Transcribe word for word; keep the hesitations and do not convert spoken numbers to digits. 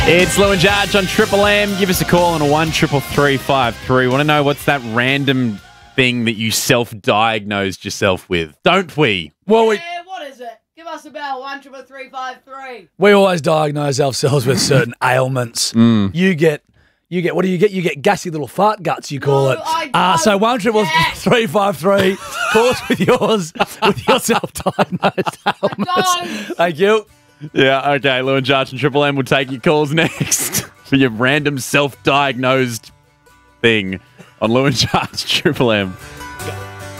It's Lou and Jarge on Triple M. Give us a call on a one triple three five three. Want to know what's that random thing that you self-diagnosed yourself with? Don't we? Well, we Yeah, what is it? Give us a bell, one triple three five three. we always diagnose ourselves with certain ailments. You get, you get, what do you get? You get gassy little fart guts. You call No, it. I Uh, so don't. one triple Yes. three five three. Call us with yours, with your self-diagnosed ailments. don't. Thank you. Yeah, okay. Lou and Jarge on Triple M will take your calls next for your random self-diagnosed thing on Lou and Jarge Triple M.